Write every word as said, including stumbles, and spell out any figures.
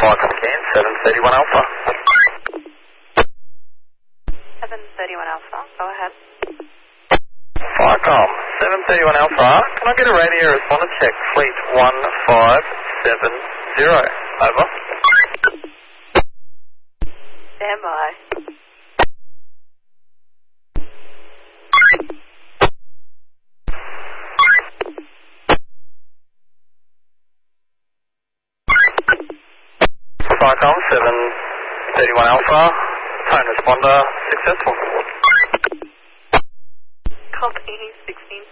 Viacom Can, seven thirty-one Alpha. seven thirty-one Alpha, go ahead. Viacom, seven thirty-one Alpha. Can I get a radio responder check? Fleet one five seven zero. Over. Stand by. Viacom, seven thirty-one Alpha. Tone responder successful. Copy sixty.